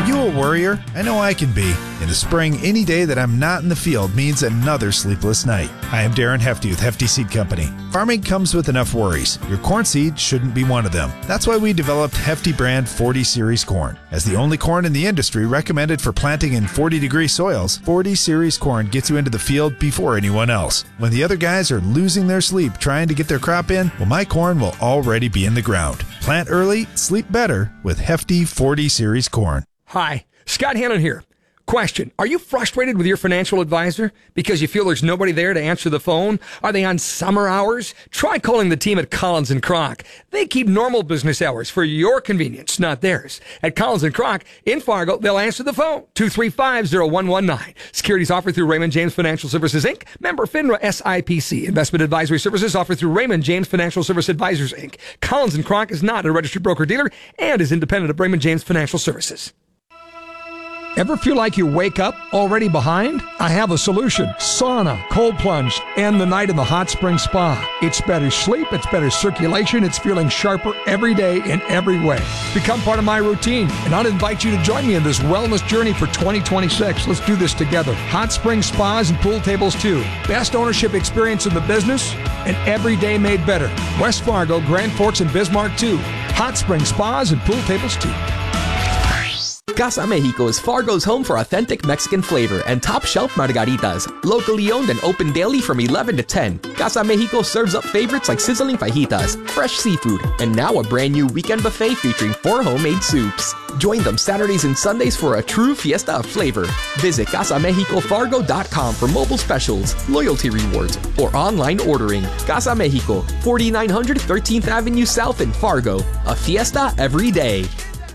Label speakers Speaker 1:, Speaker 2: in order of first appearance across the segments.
Speaker 1: Are you a worrier? I know I can be. In the spring, any day that I'm not in the field means another sleepless night. I am Darren Hefty with Hefty Seed Company. Farming comes with enough worries. Your corn seed shouldn't be one of them. That's why we developed Hefty brand 40 Series corn. As the only corn in the industry recommended for planting in 40-degree soils, 40 Series corn gets you into the field before anyone else. When the other guys are losing their sleep trying to get their crop in, well, my corn will already be in the ground. Plant early, sleep better with Hefty 40 Series corn.
Speaker 2: Hi, Scott Hannon here. Question, are you frustrated with your financial advisor because you feel there's nobody there to answer the phone? Are they on summer hours? Try calling the team at Collins & Kroc. They keep normal business hours for your convenience, not theirs. At Collins & Kroc in Fargo, they'll answer the phone, 235-0119. Securities offered through Raymond James Financial Services, Inc., member FINRA SIPC. Investment advisory services offered through Raymond James Financial Service Advisors, Inc. Collins & Kroc is not a registered broker-dealer and is independent of Raymond James Financial Services. Ever feel like you wake up already behind? I have a solution. Sauna, cold plunge, and the night in the hot spring spa. It's better sleep, it's better circulation, it's feeling sharper every day in every way. Become part of my routine, and I'd invite you to join me in this wellness journey for 2026. Let's do this together. Hot spring spas and pool tables too. Best ownership experience in the business, and every day made better. West Fargo, Grand Forks, and Bismarck too. Hot spring spas and pool tables too.
Speaker 3: Casa Mexico is Fargo's home for authentic Mexican flavor and top-shelf margaritas. Locally owned and open daily from 11 to 10. Casa Mexico serves up favorites like sizzling fajitas, fresh seafood, and now a brand new weekend buffet featuring 4 homemade soups. Join them Saturdays and Sundays for a true fiesta of flavor. Visit CasaMexicoFargo.com for mobile specials, loyalty rewards, or online ordering. Casa Mexico, 4900 13th Avenue South in Fargo. A fiesta every day.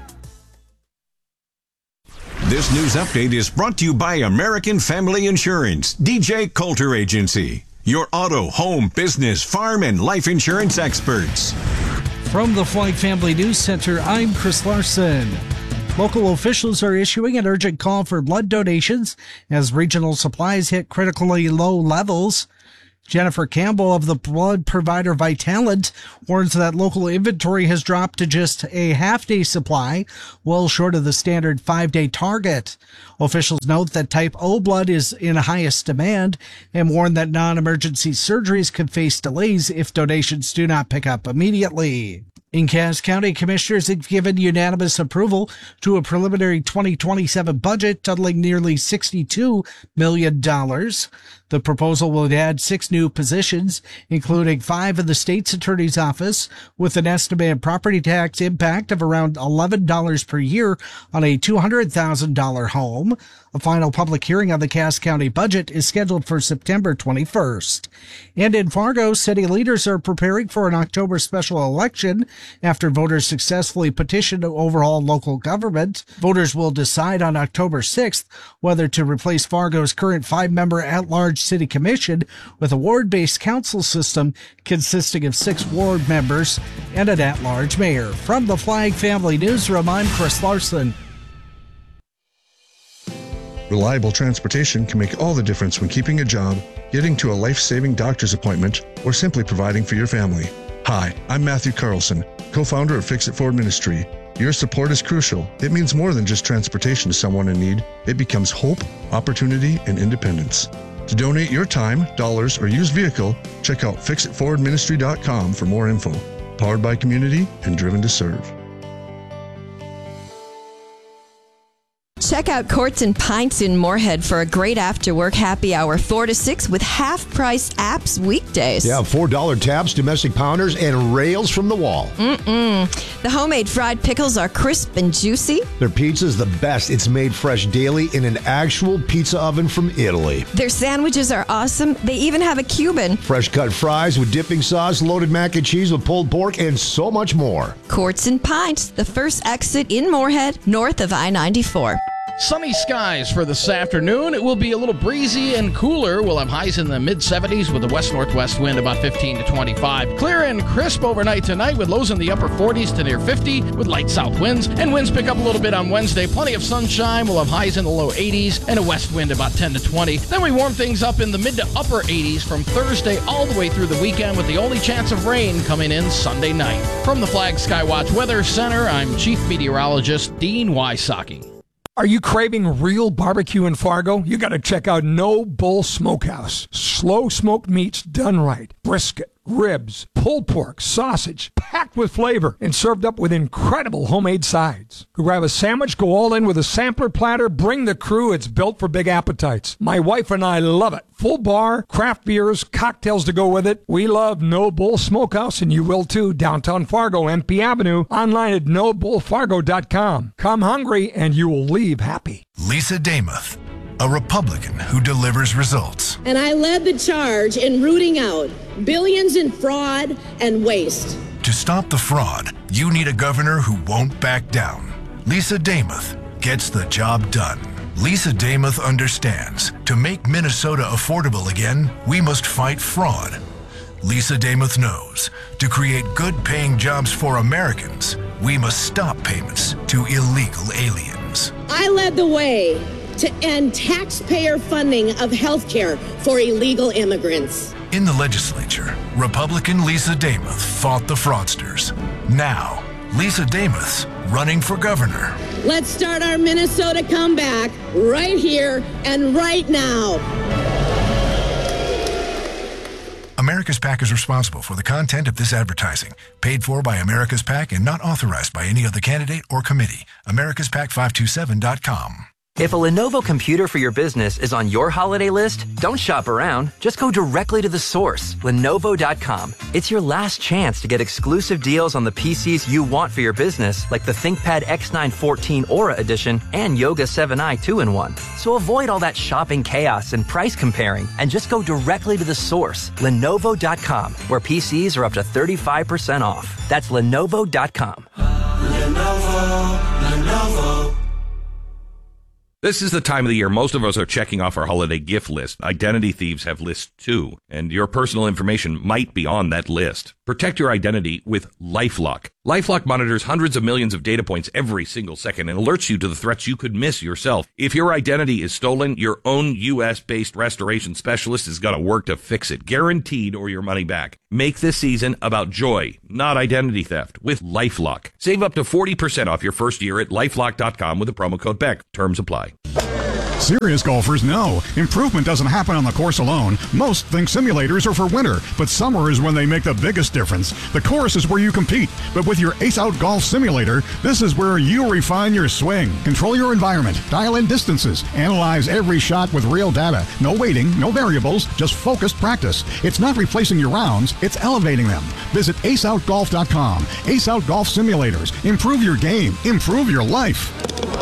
Speaker 4: This news update is brought to you by American Family Insurance, DJ Coulter Agency, your auto, home, business, farm, and life insurance experts.
Speaker 5: From the Flag Family News Center, I'm Chris Larson. Local officials are issuing an urgent call for blood donations as regional supplies hit critically low levels. Jennifer Campbell of the blood provider Vitalant warns that local inventory has dropped to just a half-day supply, well short of the standard 5-day target. Officials note that type O blood is in highest demand and warn that non-emergency surgeries could face delays if donations do not pick up immediately. In Cass County, commissioners have given unanimous approval to a preliminary 2027 budget totaling nearly $62 million. The proposal will add 6 new positions, including 5 in the state's attorney's office, with an estimated property tax impact of around $11 per year on a $200,000 home. A final public hearing on the Cass County budget is scheduled for September 21st. And in Fargo, city leaders are preparing for an October special election after voters successfully petitioned to overhaul local government. Voters will decide on October 6th whether to replace Fargo's current 5-member at-large city commission with a ward-based council system consisting of 6 ward members and an at-large mayor. From the Flag Family Newsroom, I'm Chris Larson.
Speaker 6: Reliable transportation can make all the difference when keeping a job, getting to a life-saving doctor's appointment, or simply providing for your family. Hi, I'm Matthew Carlson, co-founder of Fix It Forward Ministry. Your support is crucial. It means more than just transportation to someone in need. It becomes hope, opportunity, and independence. To donate your time, dollars, or used vehicle, check out fixitforwardministry.com for more info. Powered by community and driven to serve.
Speaker 7: Check out Courts and Pints in Moorhead for a great after-work happy hour 4 to 6 with half-price apps weekdays.
Speaker 8: Yeah, $4 taps, domestic pounders, and rails from the wall.
Speaker 7: The homemade fried pickles are crisp and juicy.
Speaker 8: Their pizza is the best. It's made fresh daily in an actual pizza oven from Italy.
Speaker 7: Their sandwiches are awesome. They even have a Cuban.
Speaker 8: Fresh cut fries with dipping sauce, loaded mac and cheese with pulled pork, and so much more.
Speaker 7: Courts and Pints, the first exit in Moorhead, north of I-94.
Speaker 9: Sunny skies for this afternoon. It will be a little breezy and cooler. We'll have highs in the mid-70s with a west-northwest wind about 15 to 25. Clear and crisp overnight tonight with lows in the upper 40s to near 50 with light south winds. And winds pick up a little bit on Wednesday. Plenty of sunshine. We'll have highs in the low 80s and a west wind about 10 to 20. Then we warm things up in the mid to upper 80s from Thursday all the way through the weekend with the only chance of rain coming in Sunday night. From the Flag Skywatch Weather Center, I'm Chief Meteorologist Dean Wysocki.
Speaker 2: Are you craving real barbecue in Fargo? You got to check out No Bull Smokehouse. Slow smoked meats done right. Brisket, ribs, pulled pork, sausage, packed with flavor, and served up with incredible homemade sides. Grab a sandwich, go all in with a sampler platter, bring the crew. It's built for big appetites. My wife and I love it. Full bar, craft beers, cocktails to go with it. We love No Bull Smokehouse, and you will too. Downtown Fargo, MP Avenue, online at nobullfargo.com. Come hungry, and you will leave happy.
Speaker 10: Lisa Damuth, a Republican who delivers results.
Speaker 11: And I led the charge in rooting out billions in fraud and waste.
Speaker 10: To stop the fraud, you need a governor who won't back down. Lisa Damuth gets the job done. Lisa Damuth understands to make Minnesota affordable again, we must fight fraud. Lisa Damuth knows to create good-paying jobs for Americans, we must stop payments to illegal aliens.
Speaker 11: I led the way to end taxpayer funding of health care for illegal immigrants.
Speaker 10: In the legislature, Republican Lisa Damuth fought the fraudsters. Now, Lisa Damuth's running for governor.
Speaker 11: Let's start our Minnesota comeback right here and right now.
Speaker 10: America's PAC is responsible for the content of this advertising. Paid for by America's PAC and not authorized by any other candidate or committee. AmericasPAC527.com.
Speaker 12: If a Lenovo computer for your business is on your holiday list, don't shop around. Just go directly to the source, Lenovo.com. It's your last chance to get exclusive deals on the PCs you want for your business, like the ThinkPad X9 14 Aura Edition and Yoga 7i 2-in-1. So avoid all that shopping chaos and price comparing, and just go directly to the source, Lenovo.com, where PCs are up to 35% off. That's Lenovo.com.
Speaker 13: Lenovo.
Speaker 14: This is the time of the year most of us are checking off our holiday gift list. Identity thieves have lists too, and your personal information might be on that list. Protect your identity with LifeLock. LifeLock monitors hundreds of millions of data points every single second and alerts you to the threats you could miss yourself. If your identity is stolen, your own U.S.-based restoration specialist is going to work to fix it, guaranteed, or your money back. Make this season about joy, not identity theft, with LifeLock. Save up to 40% off your first year at LifeLock.com with the promo code BECK. Terms apply.
Speaker 15: Serious golfers know improvement doesn't happen on the course alone. Most think simulators are for winter, but summer is when they make the biggest difference. The course is where you compete, but with your Ace Out Golf Simulator, this is where you refine your swing, control your environment, dial in distances, analyze every shot with real data. No waiting, no variables, just focused practice. It's not replacing your rounds, it's elevating them. Visit aceoutgolf.com. Ace Out Golf Simulators. Improve your game, improve your life.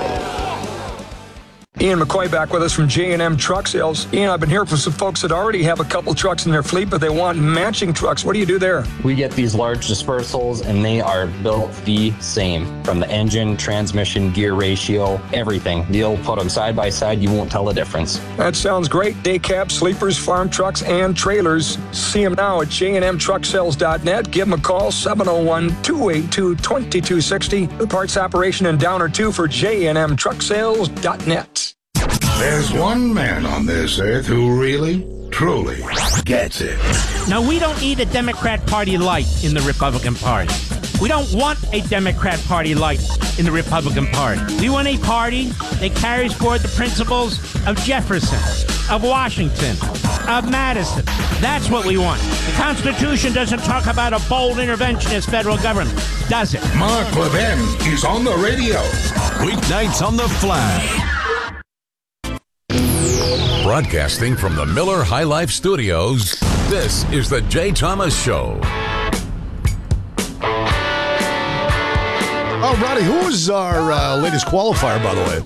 Speaker 2: Ian McCoy back with us from J&M Truck Sales. Ian, I've been hearing from some folks that already have a couple trucks in their fleet, but they want matching trucks. What do you do there?
Speaker 16: We get these large dispersals, and they are built the same. From the engine, transmission, gear ratio, everything. You'll put them side by side, you won't tell the difference.
Speaker 2: That sounds great. Day cabs, sleepers, farm trucks, and trailers. See them now at jnmtrucksales.net. Give them a call, 701-282-2260. The parts operation in Downer 2 for jnmtrucksales.net.
Speaker 17: There's one man on this earth who really, truly gets it.
Speaker 18: Now, we don't need a Democrat Party light in the Republican Party. We don't want a Democrat Party light in the Republican Party. We want a party that carries forward the principles of Jefferson, of Washington, of Madison. That's what we want. The Constitution doesn't talk about a bold interventionist federal government, does it?
Speaker 17: Mark Levin is on the radio.
Speaker 4: Weeknights on the Flash.
Speaker 19: Broadcasting from the Miller High Life Studios, this is the Jay Thomas Show.
Speaker 8: Oh, Ronnie, who was our latest qualifier, by the way?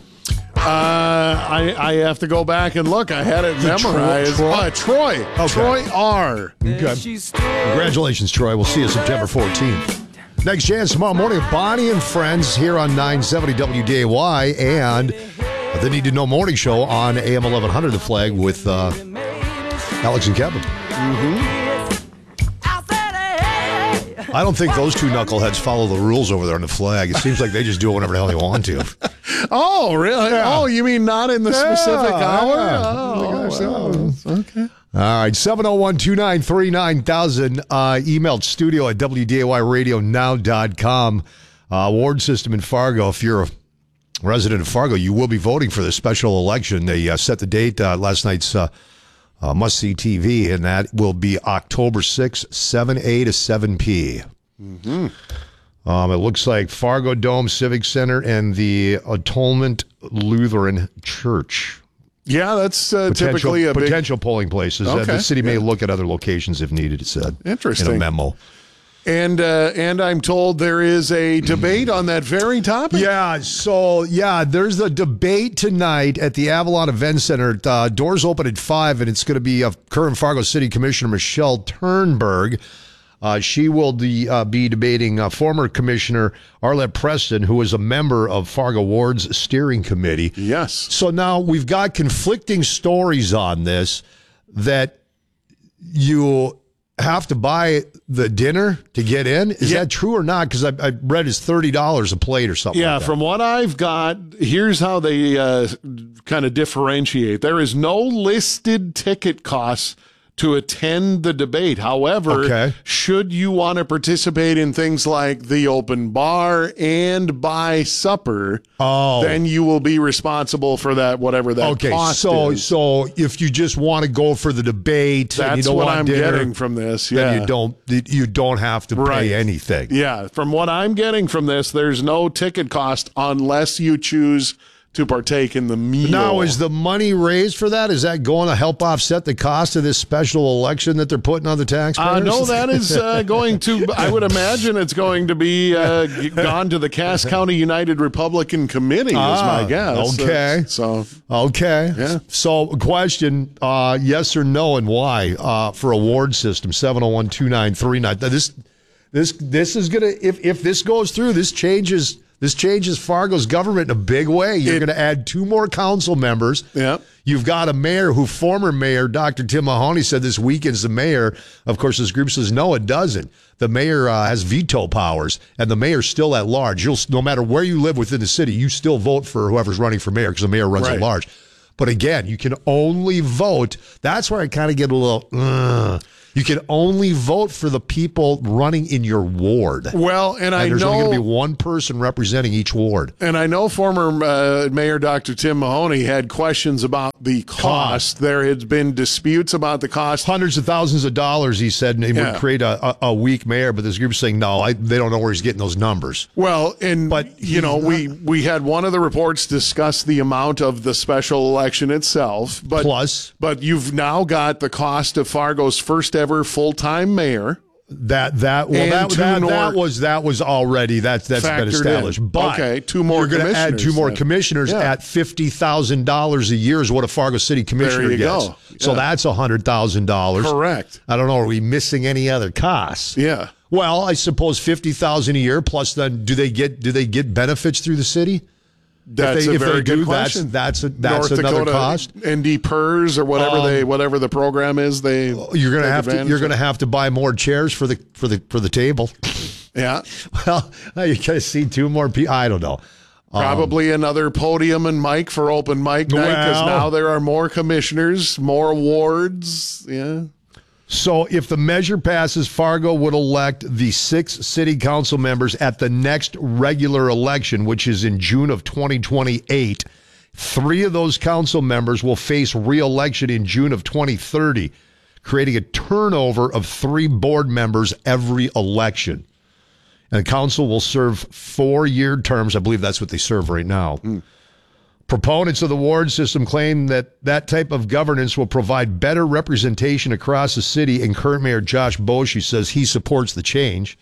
Speaker 20: I have to go back and look. I had it memorized. Troy.
Speaker 8: Okay.
Speaker 20: Troy R.
Speaker 8: Okay. Congratulations, Troy. We'll see you September 14th. Next chance tomorrow morning, Bonnie and Friends here on 970 WDAY and the Need to Know Morning Show on AM 1100, The Flag, with Alex and Kevin. I don't think those two knuckleheads follow the rules over there on The Flag. It seems like they just do it whenever the hell they want to.
Speaker 20: Oh, really? Yeah. Oh, you mean not in the specific hour? Okay.
Speaker 8: All right, 701-293-9000, emailed studio at WDAYradionow.com. Award system in Fargo, if you're resident of Fargo, you will be voting for the special election. They set the date last night's must-see TV, and that will be October 6th, 7A to 7P.
Speaker 20: Mm-hmm.
Speaker 8: It looks like Fargo Dome Civic Center and the Atonement Lutheran Church.
Speaker 20: Yeah, that's typically a
Speaker 8: potential polling places.
Speaker 20: Okay.
Speaker 8: The city may look at other locations if needed, it said.
Speaker 20: Interesting.
Speaker 8: In a memo.
Speaker 20: And I'm told there is a debate on that very topic.
Speaker 8: Yeah, there's a debate tonight at the Avalon Event Center. Doors open at 5, and it's going to be current Fargo City Commissioner Michelle Turnberg. She will be debating former Commissioner Arlette Preston, who is a member of Fargo Ward's steering committee.
Speaker 20: Yes.
Speaker 8: So now we've got conflicting stories on this, that you have to buy the dinner to get in. Is that true or not? Because I read it's $30 a plate or something.
Speaker 20: Yeah,
Speaker 8: like that.
Speaker 20: from what I've got, here's how they kind of differentiate. There is no listed ticket costs to attend the debate. However, should you want to participate in things like the open bar and buy supper, then you will be responsible for that, whatever that cost is.
Speaker 8: So if you just want to go for the debate,
Speaker 20: that's
Speaker 8: and you don't
Speaker 20: what
Speaker 8: want
Speaker 20: I'm
Speaker 8: dinner,
Speaker 20: getting from this.
Speaker 8: then you don't have to pay anything.
Speaker 20: Yeah, from what I'm getting from this, there's no ticket cost unless you choose to partake in the meal.
Speaker 8: Now, is the money raised for that? Is that going to help offset the cost of this special election that they're putting on the taxpayers?
Speaker 20: No, that is going to, I would imagine it's going to be gone to the Cass County United Republican Committee, is my guess.
Speaker 8: Okay. Okay.
Speaker 20: Yeah.
Speaker 8: So, question, yes or no, and why for award system, 701-2939. This is going to, if this goes through, this changes Fargo's government in a big way. You're going to add 2 more council members.
Speaker 20: Yeah.
Speaker 8: You've got a mayor who former mayor Dr. Tim Mahoney said this weekend's the mayor. Of course, this group says, no, it doesn't. The mayor has veto powers, and the mayor's still at large. No matter where you live within the city, you still vote for whoever's running for mayor because the mayor runs at large. But again, you can only vote. That's where I kind of get a little, you can only vote for the people running in your ward.
Speaker 20: Well, and I
Speaker 8: there's
Speaker 20: know
Speaker 8: only going to be one person representing each ward.
Speaker 20: And I know former Mayor Dr. Tim Mahoney had questions about the cost. There had been disputes about the cost.
Speaker 8: Hundreds of thousands of dollars, he said, and it would create a weak mayor. But this group's saying, no, they don't know where he's getting those numbers.
Speaker 20: Well, we had one of the reports discuss the amount of the special election itself. But you've now got the cost of Fargo's first ever full-time mayor.
Speaker 8: That was already that's been established.
Speaker 20: In.
Speaker 8: But
Speaker 20: 2 more.
Speaker 8: You're going to add 2 more commissioners at $50,000 a year is what a Fargo City commissioner gets.
Speaker 20: Go. Yeah.
Speaker 8: So that's $100,000.
Speaker 20: Correct.
Speaker 8: I don't know. Are we missing any other costs?
Speaker 20: Yeah.
Speaker 8: Well, I suppose $50,000 a year plus. Then do they get benefits through the city?
Speaker 20: That's a very good question.
Speaker 8: That's
Speaker 20: North
Speaker 8: another
Speaker 20: Dakota
Speaker 8: cost.
Speaker 20: ND PERS or whatever the program is.
Speaker 8: You're going to have to buy more chairs for the table.
Speaker 20: Yeah.
Speaker 8: Well, you're going to see 2 more people. I don't know.
Speaker 20: Probably another podium and mic for open mic night because now there are more commissioners, more awards. Yeah.
Speaker 8: So if the measure passes, Fargo would elect the 6 city council members at the next regular election, which is in June of 2028. 3 of those council members will face re-election in June of 2030, creating a turnover of 3 board members every election. And the council will serve 4-year terms. I believe that's what they serve right now. Proponents of the ward system claim that type of governance will provide better representation across the city, and current Mayor Josh Boschee says he supports the change.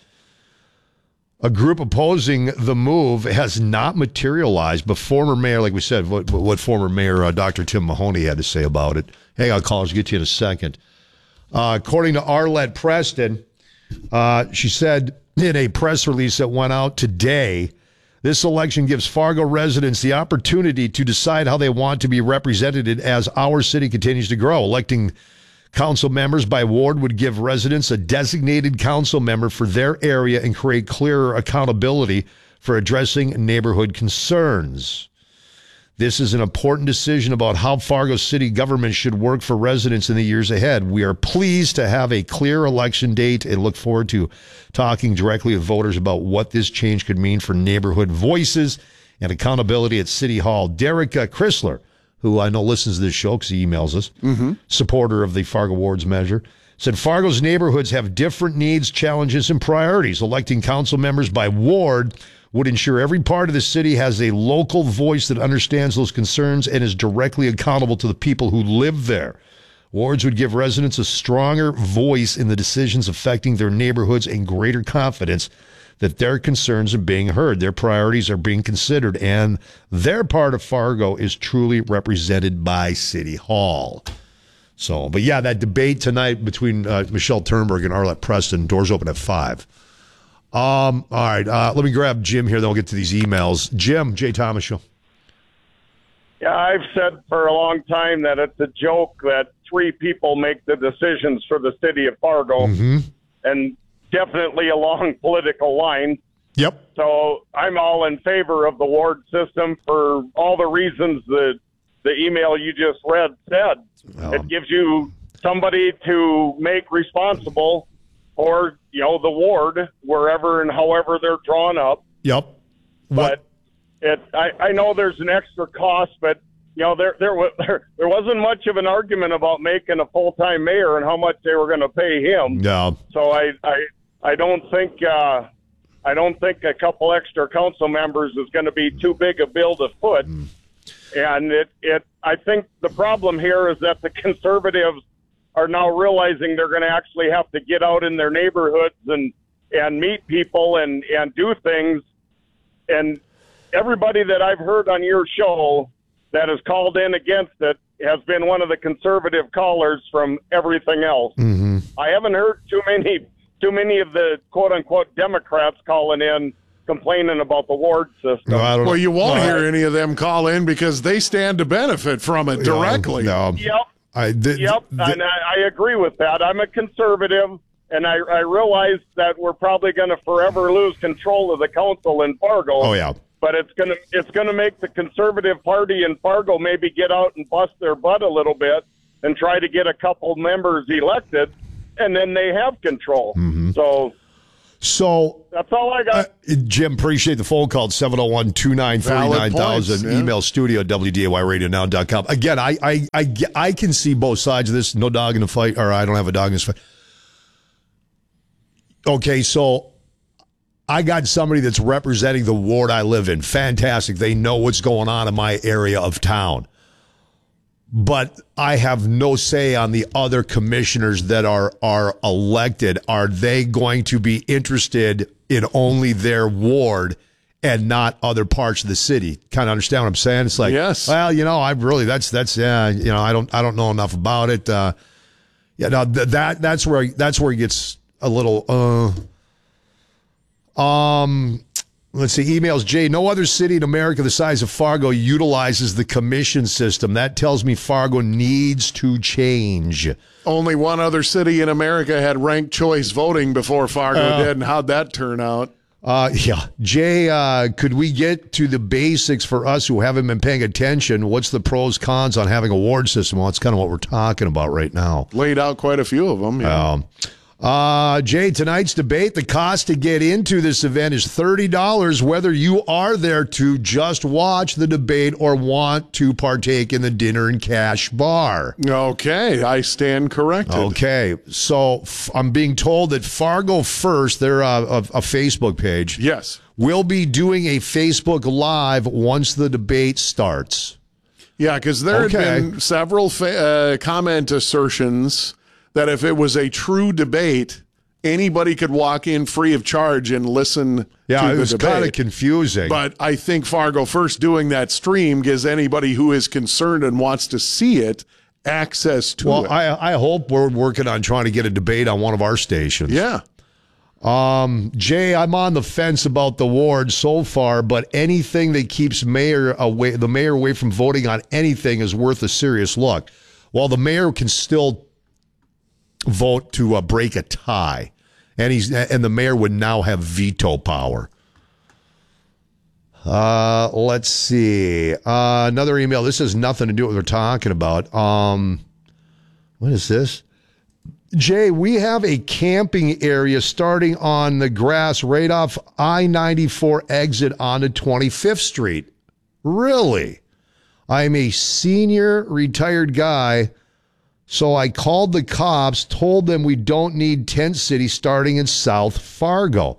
Speaker 8: A group opposing the move has not materialized, but former mayor, like we said, what former mayor Dr. Tim Mahoney had to say about it. Hang on, callers, get to you in a second. According to Arlette Preston, she said in a press release that went out today, this election gives Fargo residents the opportunity to decide how they want to be represented as our city continues to grow. Electing council members by ward would give residents a designated council member for their area and create clearer accountability for addressing neighborhood concerns. This is an important decision about how Fargo city government should work for residents in the years ahead. We are pleased to have a clear election date and look forward to talking directly with voters about what this change could mean for neighborhood voices and accountability at City Hall. Derek Chrysler, who I know listens to this show because he emails us, supporter of the Fargo Wards measure, said Fargo's neighborhoods have different needs, challenges, and priorities. Electing council members by ward would ensure every part of the city has a local voice that understands those concerns and is directly accountable to the people who live there. Wards would give residents a stronger voice in the decisions affecting their neighborhoods and greater confidence that their concerns are being heard, their priorities are being considered, and their part of Fargo is truly represented by City Hall. So, but yeah, that debate tonight between Michelle Turnberg and Arlette Preston, doors open at 5. All right, let me grab Jim here, then we'll get to these emails. Jim, Jay Thomas Show.
Speaker 13: Yeah, I've said for a long time that it's a joke that 3 people make the decisions for the city of Fargo, and definitely along political lines.
Speaker 8: Yep.
Speaker 13: So I'm all in favor of the ward system for all the reasons that the email you just read said. It gives you somebody to make responsible for, the ward, wherever and however they're drawn up.
Speaker 8: Yep.
Speaker 13: But I know there's an extra cost, but there wasn't much of an argument about making a full-time mayor and how much they were going to pay him.
Speaker 8: No.
Speaker 13: So I don't think a couple extra council members is going to be too big a bill to foot. And I think the problem here is that the conservatives are now realizing they're going to actually have to get out in their neighborhoods and meet people and do things. And everybody that I've heard on your show that has called in against it has been one of the conservative callers from everything else. I haven't heard too many of the quote-unquote Democrats calling in complaining about the ward system.
Speaker 20: Well, you won't hear any of them call in because they stand to benefit from it directly.
Speaker 13: Yep. And I agree with that. I'm a conservative, and I realize that we're probably going to forever lose control of the council in Fargo.
Speaker 8: Oh, yeah.
Speaker 13: But it's gonna make the Conservative Party in Fargo maybe get out and bust their butt a little bit and try to get a couple members elected, and then they have control. So that's all I got.
Speaker 8: Jim, appreciate the phone call. 701-293-9000. Email studio at WDAYRadioNow.com. Again, I can see both sides of this. No dog in the fight, or I don't have a dog in this fight. Okay, so I got somebody that's representing the ward I live in. Fantastic. They know what's going on in my area of town. But I have no say on the other commissioners that are elected. Are they going to be interested in only their ward and not other parts of the city? Kind of understand what I'm saying? It's like,
Speaker 20: yes.
Speaker 8: Well, I really I don't know enough about it. That's where it gets a little. Let's see, emails, Jay, no other city in America the size of Fargo utilizes the commission system. That tells me Fargo needs to change.
Speaker 20: Only one other city in America had ranked choice voting before Fargo did, and how'd that turn out?
Speaker 8: Jay, could we get to the basics for us who haven't been paying attention? What's the pros, cons on having a ward system? Well, that's kind of what we're talking about right now.
Speaker 20: Laid out quite a few of them. Yeah.
Speaker 8: Jay, tonight's debate, the cost to get into this event is $30, whether you are there to just watch the debate or want to partake in the dinner and cash bar.
Speaker 20: Okay, I stand corrected.
Speaker 8: Okay, so I'm being told that Fargo First, they're a Facebook page.
Speaker 20: Yes.
Speaker 8: Will be doing a Facebook Live once the debate starts.
Speaker 20: Yeah, because there had been several comment assertions that if it was a true debate, anybody could walk in free of charge and listen to the debate. Yeah, it was
Speaker 8: kind of confusing.
Speaker 20: But I think Fargo First doing that stream gives anybody who is concerned and wants to see it access to it.
Speaker 8: Well, I hope we're working on trying to get a debate on one of our stations.
Speaker 20: Yeah.
Speaker 8: Jay, I'm on the fence about the ward so far, but anything that keeps the mayor away from voting on anything is worth a serious look. While the mayor can still vote to break a tie, and the mayor would now have veto power. Let's see. Another email. This has nothing to do with what we're talking about. What is this? Jay, we have a camping area starting on the grass right off I-94 exit onto 25th Street. Really? I'm a senior retired guy, so I called the cops, told them we don't need tent city starting in South Fargo.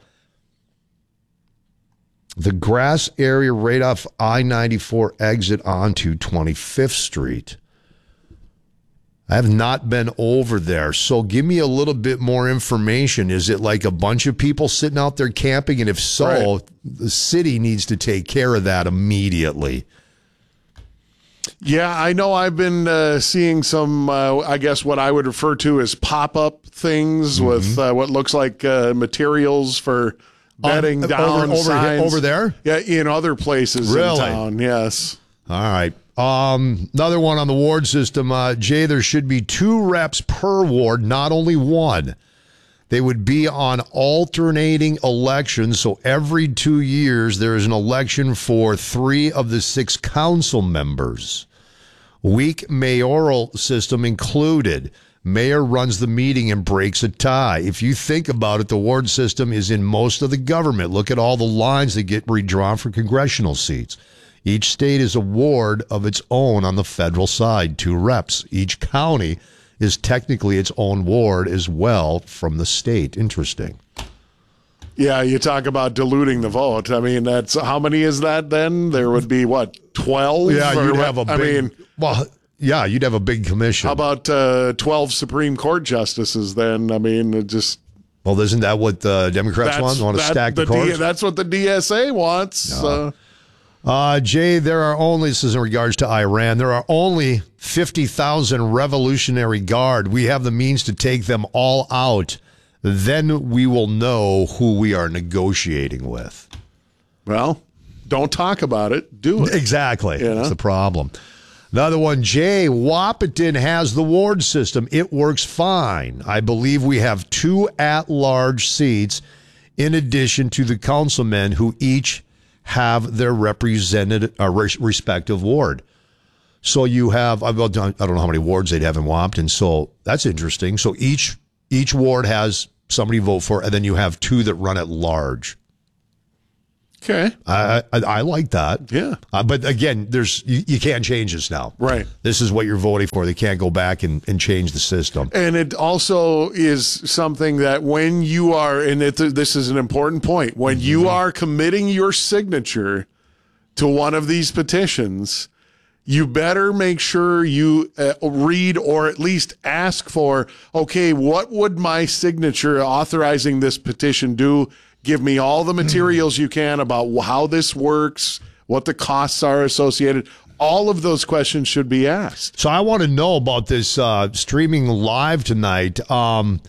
Speaker 8: The grass area right off I-94 exit onto 25th Street. I have not been over there, so give me a little bit more information. Is it like a bunch of people sitting out there camping? And if so, right, the city needs to take care of that immediately.
Speaker 20: Yeah, I know I've been seeing some, I guess what I would refer to as pop-up things with what looks like materials for bedding down signs.
Speaker 8: Over there?
Speaker 20: Yeah, in other places in town, yes.
Speaker 8: All right. Another one on the ward system. Jay, there should be 2 reps per ward, not only 1. They would be on alternating elections, so every 2 years there is an election for 3 of the 6 council members. Weak mayoral system included. Mayor runs the meeting and breaks a tie. If you think about it, the ward system is in most of the government. Look at all the lines that get redrawn for congressional seats. Each state is a ward of its own on the federal side, 2 reps. Each county is technically its own ward as well from the state. Interesting.
Speaker 20: Yeah, you talk about diluting the vote. I mean, that's how many is that then? There would be, 12?
Speaker 8: Yeah, you'd have a big... Yeah, you'd have a big commission.
Speaker 20: How about 12 Supreme Court justices then? I mean, it just...
Speaker 8: Well, isn't that what the Democrats want to stack the courts?
Speaker 20: That's what the DSA wants.
Speaker 8: No. Jay, there are only, this is in regards to Iran, there are only 50,000 Revolutionary Guard. We have the means to take them all out. Then we will know who we are negotiating with.
Speaker 20: Well, don't talk about it. Do it.
Speaker 8: Exactly. That's the problem. Another one, Jay, Wahpeton has the ward system. It works fine. I believe we have 2 at-large seats in addition to the councilmen who each have their represented respective ward. So you have, I don't know how many wards they'd have in Wahpeton, so that's interesting. So each ward has somebody vote for, and then you have 2 that run at large.
Speaker 20: Okay.
Speaker 8: I like that.
Speaker 20: Yeah.
Speaker 8: But again, you can't change this now.
Speaker 20: Right.
Speaker 8: This is what you're voting for. They can't go back and change the system.
Speaker 20: And it also is something that when you are, and this is an important point, when you are committing your signature to one of these petitions, you better make sure you read or at least ask for, okay, what would my signature authorizing this petition do? Give me all the materials you can about how this works, what the costs are associated. All of those questions should be asked.
Speaker 8: So I want to know about this streaming live tonight. Email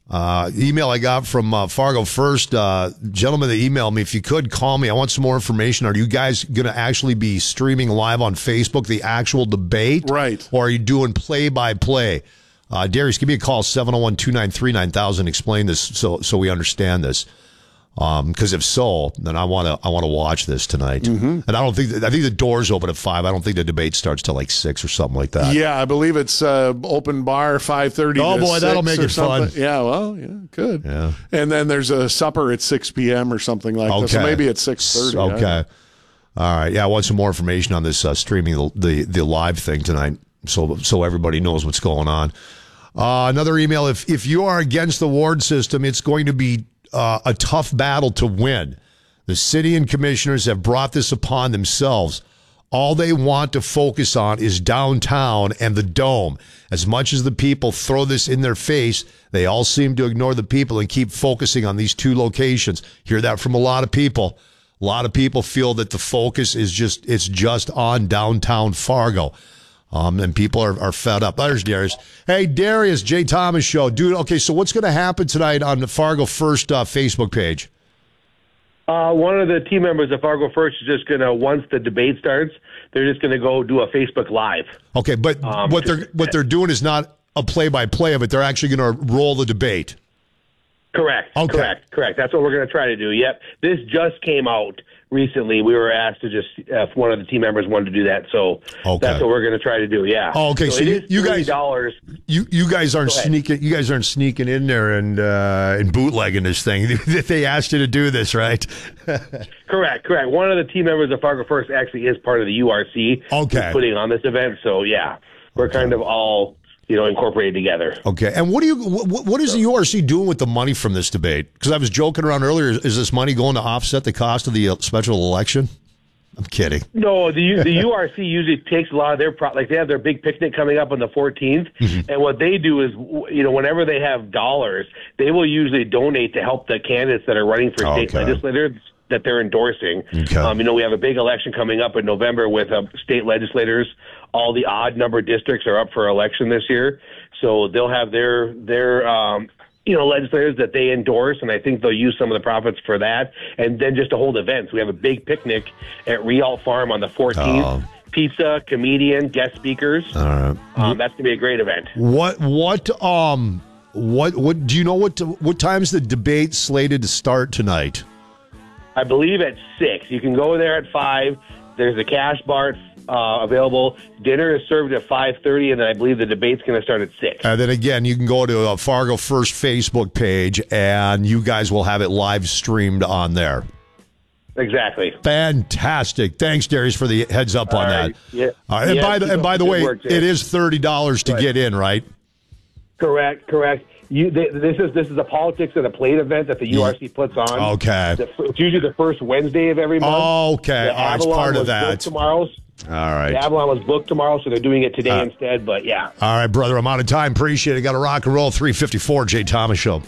Speaker 8: I got from Fargo First. Gentleman that emailed me, if you could call me, I want some more information. Are you guys going to actually be streaming live on Facebook, the actual debate?
Speaker 20: Right.
Speaker 8: Or are you doing play-by-play? Darius, give me a call, 701-293-9000. Explain this so we understand this. Because if so, then I want to watch this tonight. And I think the doors open at 5. I don't think the debate starts till like 6 or something like that.
Speaker 20: Yeah, I believe it's open bar 5:30.
Speaker 8: Oh boy, that'll make it fun.
Speaker 20: Yeah, well, yeah, good.
Speaker 8: Yeah,
Speaker 20: and then there's a supper at 6 p.m. or something like that. So maybe at 6:30.
Speaker 8: Okay, all right. Yeah, I want some more information on this streaming the live thing tonight, so everybody knows what's going on. Another email: if you are against the ward system, it's going to be a tough battle to win. The city and commissioners have brought this upon themselves. All they want to focus on is downtown and the Dome. As much as the people throw this in their face, they all seem to ignore the people and keep focusing on these 2 locations. Hear that from a lot of people. A lot of people feel that the focus is just on downtown Fargo. And people are fed up. There's Darius. Hey, Darius, Jay Thomas Show. Dude, okay, so what's going to happen tonight on the Fargo First Facebook page?
Speaker 21: One of the team members of Fargo First is just going to, once the debate starts, they're just going to go do a Facebook Live.
Speaker 8: Okay, but what they're doing is not a play-by-play of it. They're actually going to roll the debate.
Speaker 21: Correct.
Speaker 8: Okay.
Speaker 21: Correct. That's what we're going to try to do. Yep. This just came out recently, we were asked to just, if one of the team members wanted to do that. So that's what we're going to try to do. Yeah.
Speaker 8: Oh, okay. So you guys, you guys aren't
Speaker 21: Go ahead.
Speaker 8: sneaking. You guys aren't sneaking in there and bootlegging this thing. They asked you to do this, right?
Speaker 21: Correct. One of the team members of Fargo First actually is part of the URC.
Speaker 8: Okay.
Speaker 21: Who's putting on this event. So yeah, we're kind of all, incorporated together.
Speaker 8: Okay. And what is the URC doing with the money from this debate? Because I was joking around earlier. Is this money going to offset the cost of the special election? I'm kidding.
Speaker 21: No, the URC usually takes a lot of their they have their big picnic coming up on the 14th, and what they do is, whenever they have dollars, they will usually donate to help the candidates that are running for state legislators that they're endorsing.
Speaker 8: Okay.
Speaker 21: We have a big election coming up in November with state legislators. All the odd number districts are up for election this year, so they'll have their legislators that they endorse, and I think they'll use some of the profits for that, and then just to hold events. We have a big picnic at Rialt Farm on the 14th. Pizza, comedian, guest speakers.
Speaker 8: All right.
Speaker 21: That's gonna be a great event.
Speaker 8: What do you know? What time's the debate slated to start tonight?
Speaker 21: I believe at 6. You can go there at 5. There's a cash bar available. Dinner is served at 5:30, and then I believe the debate's going to start at 6.
Speaker 8: And then again, you can go to a Fargo First Facebook page, and you guys will have it live streamed on there.
Speaker 21: Exactly.
Speaker 8: Fantastic. Thanks, Darius, for the heads up on that.
Speaker 21: Yeah.
Speaker 8: And by the way, it is $30 to get in, right?
Speaker 21: Correct. This is a politics and a plate event that the URC puts on.
Speaker 8: Okay.
Speaker 21: It's usually the first Wednesday of every month.
Speaker 8: Okay. It's part of that.
Speaker 21: All
Speaker 8: right.
Speaker 21: The Avalon was booked tomorrow, so they're doing it today instead, but yeah.
Speaker 8: All right, brother. I'm out of time. Appreciate it. Got to rock and roll. 3:54, Jay Thomas Show.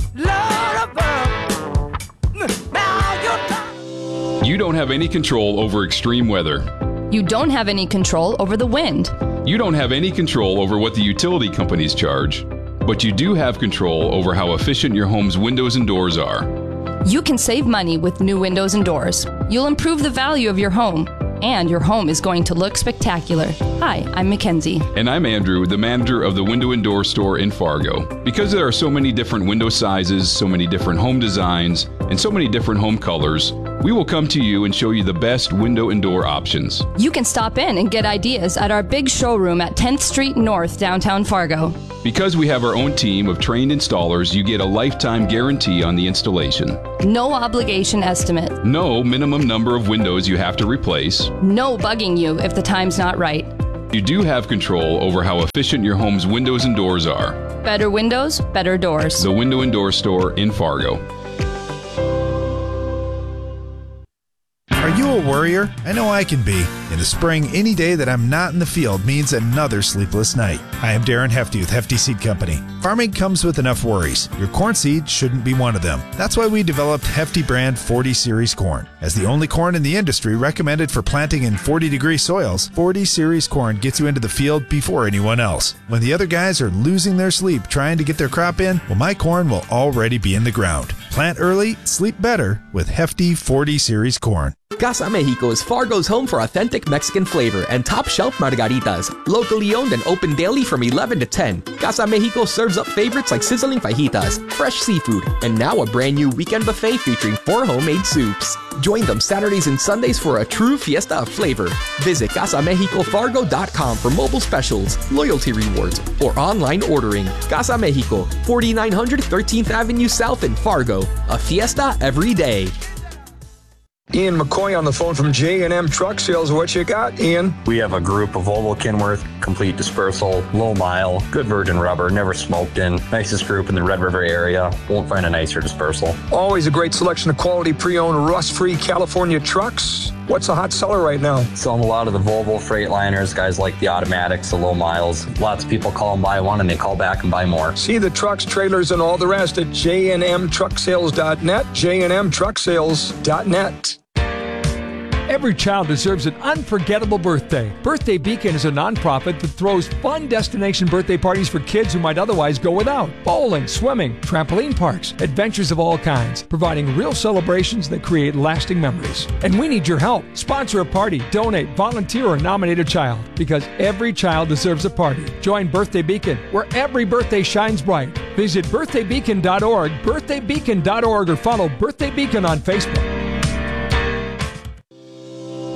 Speaker 1: You don't have any control over extreme weather.
Speaker 22: You don't have any control over the wind.
Speaker 1: You don't have any control over what the utility companies charge. But you do have control over how efficient your home's windows and doors are.
Speaker 22: You can save money with new windows and doors. You'll improve the value of your home, and your home is going to look spectacular. Hi, I'm Mackenzie.
Speaker 1: And I'm Andrew, the manager of the Window and Door Store in Fargo. Because there are so many different window sizes, so many different home designs, and so many different home colors, we will come to you and show you the best window and door options.
Speaker 22: You can stop in and get ideas at our big showroom at 10th Street North, downtown Fargo.
Speaker 1: Because we have our own team of trained installers, you get a lifetime guarantee on the installation.
Speaker 22: No obligation estimate.
Speaker 1: No minimum number of windows you have to replace.
Speaker 22: No bugging you if the time's not right.
Speaker 1: You do have control over how efficient your home's windows and doors are.
Speaker 22: Better windows, better doors.
Speaker 1: The Window and Door Store in Fargo.
Speaker 23: Are you a worrier? I know I can be. In the spring, any day that I'm not in the field means another sleepless night. I am Darren Hefty with Hefty Seed Company. Farming comes with enough worries. Your corn seed shouldn't be one of them. That's why we developed Hefty brand 40 Series corn. As the only corn in the industry recommended for planting in 40-degree soils, 40 Series corn gets you into the field before anyone else. When the other guys are losing their sleep trying to get their crop in, well, my corn will already be in the ground. Plant early, sleep better with Hefty 40 Series corn.
Speaker 3: Casa Mexico is Fargo's home for authentic Mexican flavor and top-shelf margaritas. Locally owned and open daily from 11 to 10. Casa Mexico serves up favorites like sizzling fajitas, fresh seafood, and now a brand new weekend buffet featuring 4 homemade soups. Join them Saturdays and Sundays for a true fiesta of flavor. Visit CasaMexicoFargo.com for mobile specials, loyalty rewards, or online ordering. Casa Mexico, 4900 13th Avenue South in Fargo. A fiesta every day.
Speaker 24: Ian McCoy on the phone from J&M Truck Sales. What you got, Ian?
Speaker 16: We have a group of Volvo Kenworth, complete dispersal, low mile, good virgin rubber, never smoked in. Nicest group in the Red River area. Won't find a nicer dispersal.
Speaker 24: Always a great selection of quality pre-owned rust-free California trucks. What's a hot seller right now?
Speaker 16: Selling a lot of the Volvo Freightliners, guys like the automatics, the low miles. Lots of people call and buy one and they call back and buy more.
Speaker 24: See the trucks, trailers, and all the rest at jnmtrucksales.net, jnmtrucksales.net.
Speaker 2: Every child deserves an unforgettable birthday. Birthday Beacon is a nonprofit that throws fun destination birthday parties for kids who might otherwise go without. Bowling, swimming, trampoline parks, adventures of all kinds, providing real celebrations that create lasting memories. And we need your help. Sponsor a party, donate, volunteer, or nominate a child, because every child deserves a party. Join Birthday Beacon, where every birthday shines bright. Visit birthdaybeacon.org, birthdaybeacon.org, or follow Birthday Beacon on Facebook.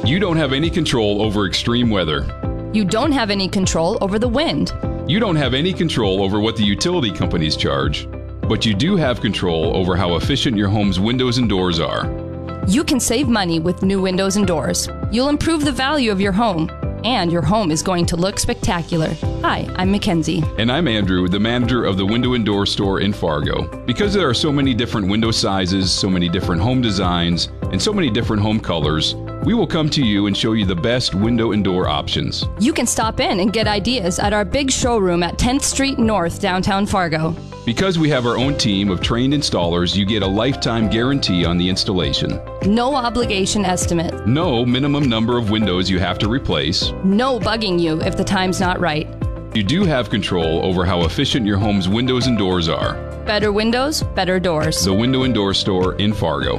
Speaker 1: You don't have any control over extreme weather.
Speaker 22: You don't have any control over the wind.
Speaker 1: You don't have any control over what the utility companies charge. But you do have control over how efficient your home's windows and doors are.
Speaker 22: You can save money with new windows and doors. You'll improve the value of your home, and your home is going to look spectacular. Hi, I'm Mackenzie.
Speaker 1: And I'm Andrew, the manager of the Window and Door Store in Fargo. Because there are so many different window sizes, so many different home designs, and so many different home colors, we will come to you and show you the best window and door options.
Speaker 22: You can stop in and get ideas at our big showroom at 10th Street North, downtown Fargo.
Speaker 1: Because we have our own team of trained installers, you get a lifetime guarantee on the installation.
Speaker 22: No obligation estimate.
Speaker 1: No minimum number of windows you have to replace.
Speaker 22: No bugging you if the time's not right.
Speaker 1: You do have control over how efficient your home's windows and doors are.
Speaker 22: Better windows, better doors.
Speaker 1: The Window and Door Store in Fargo.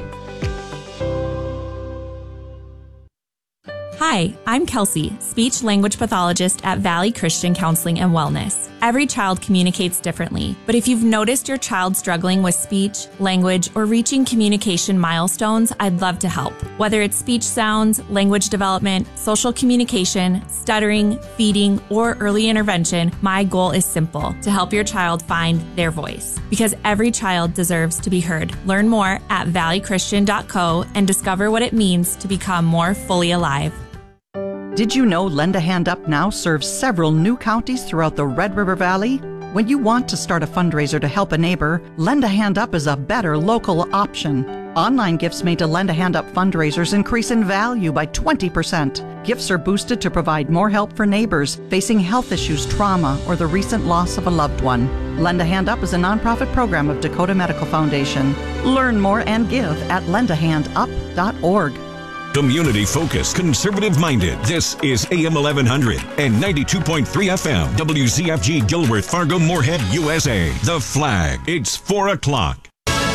Speaker 5: Hi, I'm Kelsey, speech language pathologist at Valley Christian Counseling and Wellness. Every child communicates differently, but if you've noticed your child struggling with speech, language, or reaching communication milestones, I'd love to help. Whether it's speech sounds, language development, social communication, stuttering, feeding, or early intervention, my goal is simple: to help your child find their voice. Because every child deserves to be heard. Learn more at valleychristian.co and discover what it means to become more fully alive.
Speaker 6: Did you know Lend a Hand Up now serves several new counties throughout the Red River Valley? When you want to start a fundraiser to help a neighbor, Lend a Hand Up is a better local option. Online gifts made to Lend a Hand Up fundraisers increase in value by 20%. Gifts are boosted to provide more help for neighbors facing health issues, trauma, or the recent loss of a loved one. Lend a Hand Up is a nonprofit program of Dakota Medical Foundation. Learn more and give at lendahandup.org.
Speaker 4: Community-focused, conservative-minded. This is AM 1100 and 92.3 FM. WZFG Gilworth, Fargo, Moorhead, USA. The Flag. It's 4 o'clock.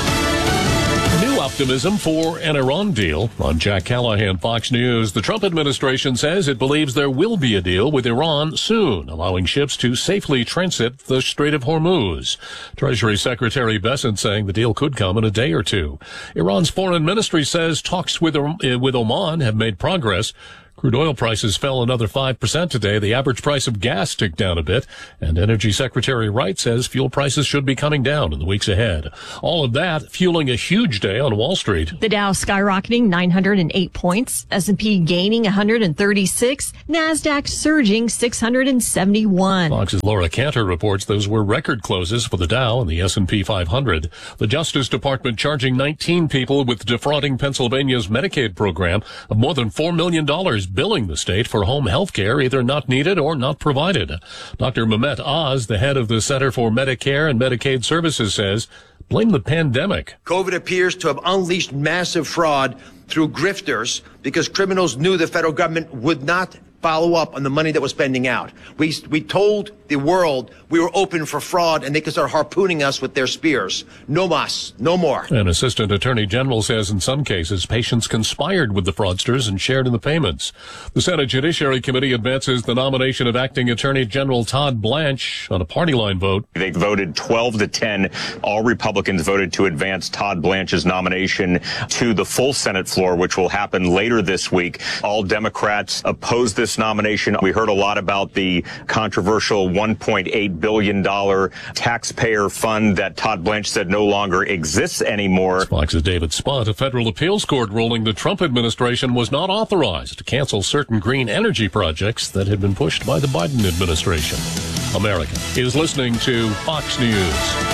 Speaker 7: New optimism for an Iran deal. On Jack Callahan, Fox News. The Trump administration says it believes there will be a deal with Iran soon, allowing ships to safely transit the Strait of Hormuz. Treasury Secretary Bessent saying the deal could come in a day or two. Iran's foreign ministry says talks with Oman have made progress. Crude oil prices fell another 5% today. The average price of gas ticked down a bit, and Energy Secretary Wright says fuel prices should be coming down in the weeks ahead. All of that fueling a huge day on Wall Street.
Speaker 9: The Dow skyrocketing 908 points, S&P gaining 136, NASDAQ surging 671.
Speaker 7: Fox's Laura Cantor reports those were record closes for the Dow and the S&P 500. The Justice Department charging 19 people with defrauding Pennsylvania's Medicaid program of more than $4 million, billing the state for home health care either not needed or not provided. Dr. Mehmet Oz, the head of the Center for Medicare and Medicaid Services, says, blame the pandemic.
Speaker 25: COVID appears to have unleashed massive fraud through grifters because criminals knew the federal government would not follow up on the money that was spending out. We told the world we were open for fraud and they could start harpooning us with their spears. No mas, no more.
Speaker 7: An assistant attorney general says in some cases patients conspired with the fraudsters and shared in the payments. The Senate Judiciary Committee advances the nomination of acting Attorney General Todd Blanche on a party line vote.
Speaker 26: They voted 12-10. All Republicans voted to advance Todd Blanche's nomination to the full Senate floor, which will happen later this week. All Democrats opposed this nomination. We heard a lot about the controversial $1.8 billion taxpayer fund that Todd Blanche said no longer exists anymore.
Speaker 7: Fox's David Spott, a federal appeals court ruling the Trump administration was not authorized to cancel certain green energy projects that had been pushed by the Biden administration. America is listening to Fox News.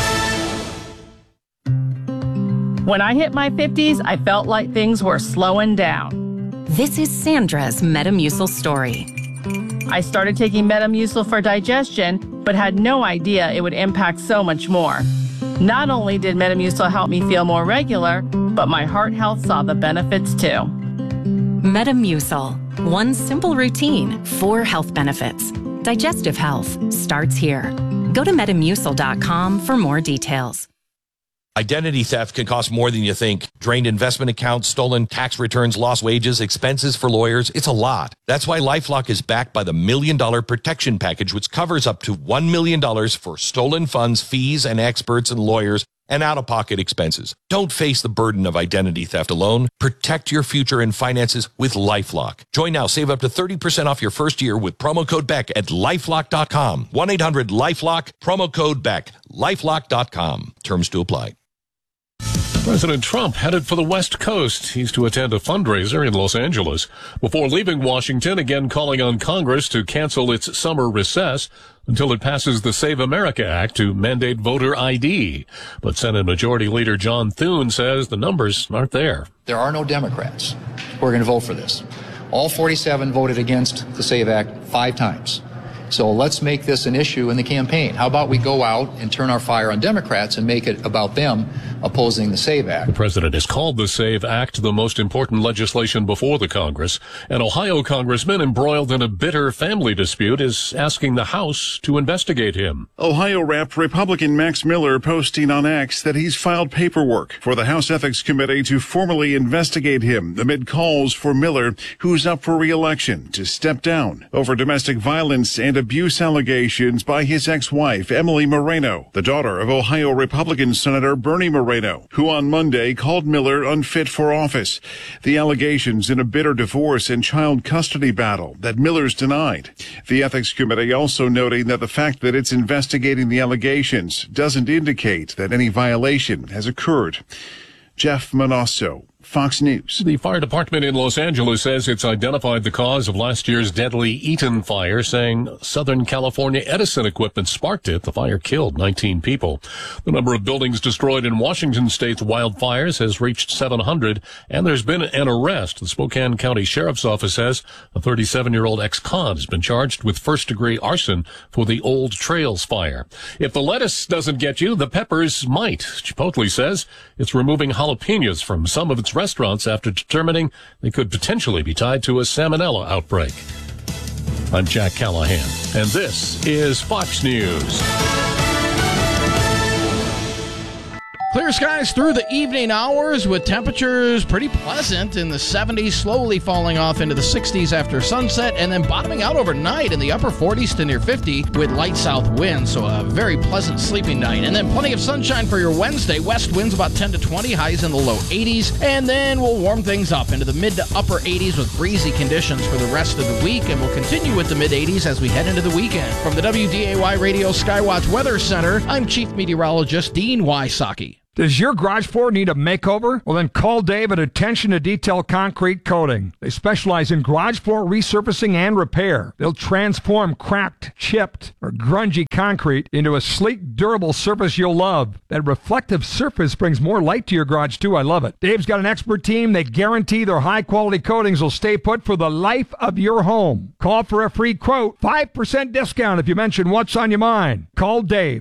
Speaker 27: When I hit my 50s, I felt like things were slowing down.
Speaker 28: This is Sandra's Metamucil story.
Speaker 27: I started taking Metamucil for digestion, but had no idea it would impact so much more. Not only did Metamucil help me feel more regular, but my heart health saw the benefits too.
Speaker 28: Metamucil. One simple routine, 4 health benefits. Digestive health starts here. Go to Metamucil.com for more details.
Speaker 14: Identity theft can cost more than you think. Drained investment accounts, stolen tax returns, lost wages, expenses for lawyers. It's a lot. That's why LifeLock is backed by the $1 Million Protection Package, which covers up to $1 million for stolen funds, fees, and experts and lawyers and out-of-pocket expenses. Don't face the burden of identity theft alone. Protect your future and finances with LifeLock. Join now. Save up to 30% off your first year with promo code BECK at LifeLock.com. 1-800-LifeLock, promo code BECK. LifeLock.com. Terms to apply.
Speaker 7: President Trump headed for the West Coast. He's to attend a fundraiser in Los Angeles before leaving Washington, again calling on Congress to cancel its summer recess until it passes the Save America Act to mandate voter ID. But Senate Majority Leader John Thune says the numbers aren't there.
Speaker 10: There are no Democrats who are going to vote for this. All 47 voted against the SAVE Act 5 times. So let's make this an issue in the campaign. How about we go out and turn our fire on Democrats and make it about them opposing the SAVE Act?
Speaker 7: The president has called the SAVE Act the most important legislation before the Congress. An Ohio congressman embroiled in a bitter family dispute is asking the House to investigate him.
Speaker 11: Ohio Rep. Republican Max Miller posting on X that he's filed paperwork for the House Ethics Committee to formally investigate him amid calls for Miller, who's up for re-election, to step down over domestic violence and abuse allegations by his ex-wife, Emily Moreno, the daughter of Ohio Republican Senator Bernie Moreno, who on Monday called Miller unfit for office. The allegations in a bitter divorce and child custody battle that Miller's denied. The Ethics Committee also noting that the fact that it's investigating the allegations doesn't indicate that any violation has occurred. Jeff Manasso, Fox News.
Speaker 7: The fire department in Los Angeles says it's identified the cause of last year's deadly Eaton fire, saying Southern California Edison equipment sparked it. The fire killed 19 people. The number of buildings destroyed in Washington state's wildfires has reached 700, and there's been an arrest. The Spokane County Sheriff's Office says a 37-year-old ex-con has been charged with first-degree arson for the Old Trails fire. If the lettuce doesn't get you, the peppers might. Chipotle says it's removing jalapenos from some of its restaurants after determining they could potentially be tied to a salmonella outbreak. I'm Jack Callahan, and this is Fox News.
Speaker 12: Clear skies through the evening hours with temperatures pretty pleasant in the 70s, slowly falling off into the 60s after sunset, and then bottoming out overnight in the upper 40s to near 50 with light south winds, so a very pleasant sleeping night. And then plenty of sunshine for your Wednesday. West winds about 10 to 20, highs in the low 80s, and then we'll warm things up into the mid to upper 80s with breezy conditions for the rest of the week, and we'll continue with the mid 80s as we head into the weekend. From the WDAY Radio Skywatch Weather Center, I'm Chief Meteorologist Dean Wysocki.
Speaker 24: Does your garage floor need a makeover? Well, then call Dave at Attention to Detail Concrete Coating. They specialize in garage floor resurfacing and repair. They'll transform cracked, chipped, or grungy concrete into a sleek, durable surface you'll love. That reflective surface brings more light to your garage, too. I love it. Dave's got an expert team. They guarantee their high-quality coatings will stay put for the life of your home. Call for a free quote. 5% discount if you mention what's on your mind. Call Dave.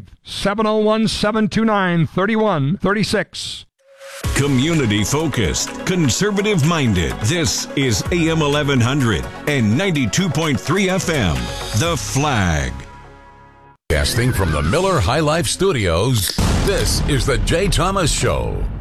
Speaker 24: 701-729-3136.
Speaker 4: Community focused, conservative minded. This is AM 1100 and 92.3 FM. The Flag.
Speaker 13: Casting from the Miller High Life Studios, this is the Jay Thomas Show.